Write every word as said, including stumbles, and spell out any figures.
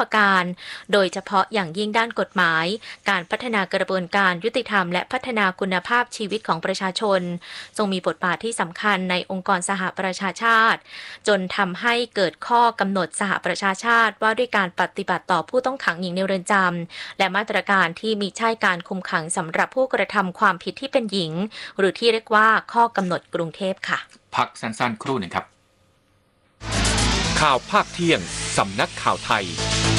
ประการ โดยเฉพาะอย่างยิ่งด้านกฎหมายการพัฒนากระบวนการยุติธรรมและพัฒนาคุณภาพชีวิตของประชาชนทรงมีบทบาทที่สำคัญในองค์กรสหประชาชาติจนทำให้เกิดข้อกำหนดสหประชาชาติว่าด้วยการปฏิบัติต่อผู้ต้องขังหญิงในเรือนจำและมาตรการที่มีใช่การคุมขังสำหรับผู้กระทำความผิดที่เป็นหญิงหรือที่เรียกว่าข้อกำหนดกรุงเทพค่ะพักสั้นๆครู่หนึ่งครับข่าวภาคเที่ยงสำนักข่าวไทย